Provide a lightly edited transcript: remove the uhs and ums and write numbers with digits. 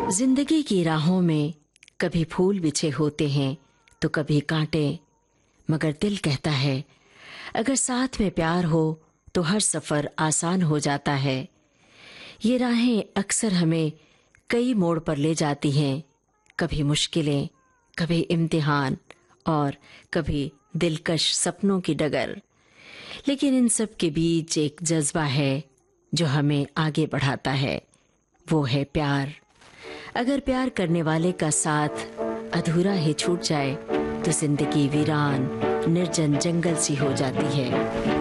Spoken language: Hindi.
जिंदगी की राहों में कभी फूल बिछे होते हैं तो कभी कांटे, मगर दिल कहता है अगर साथ में प्यार हो तो हर सफर आसान हो जाता है। ये राहें अक्सर हमें कई मोड़ पर ले जाती हैं, कभी मुश्किलें, कभी इम्तिहान और कभी दिलकश सपनों की डगर। लेकिन इन सब के बीच एक जज्बा है जो हमें आगे बढ़ाता है, वो है प्यार। अगर प्यार करने वाले का साथ अधूरा ही छूट जाए तो जिंदगी वीरान निर्जन जंगल सी हो जाती है।